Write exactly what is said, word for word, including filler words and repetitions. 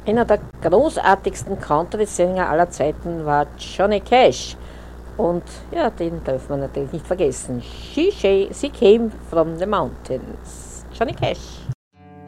Einer der großartigsten Country-Sänger aller Zeiten war Johnny Cash. Und ja, den darf man natürlich nicht vergessen. She, she, she came from the mountains. Johnny Cash.